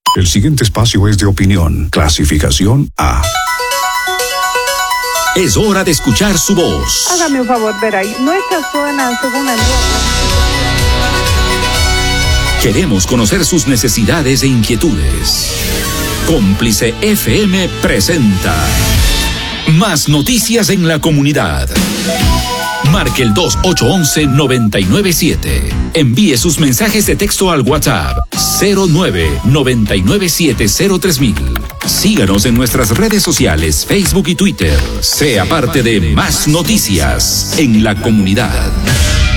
El siguiente espacio es de opinión, clasificación A. Es hora de escuchar su voz. Hágame un favor, Veray. Nuestra zona, según la Queremos conocer sus necesidades e inquietudes. Cómplice FM presenta Más Noticias en la Comunidad. Marque el 2811-997. Envíe sus mensajes de texto al WhatsApp 09-997-03000. Síganos en nuestras redes sociales, Facebook y Twitter. Sea parte de Más Noticias en la Comunidad.